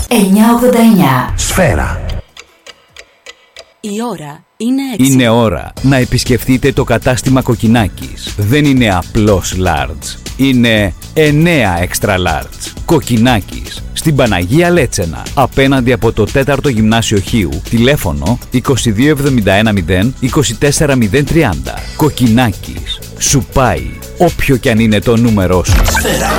989. Σφαίρα. Η ώρα είναι έτσι. Είναι ώρα να επισκεφτείτε το κατάστημα Κοκκινάκης. Δεν είναι απλώς large. Είναι 9 extra large. Κοκκινάκης. Στην Παναγία Λέτσενα. Απέναντι από το 4ο Γυμνάσιο Χίου. Τηλέφωνο 22710 24030. Κοκκινάκης. Σου πάει όποιο κι αν είναι το νούμερό σου.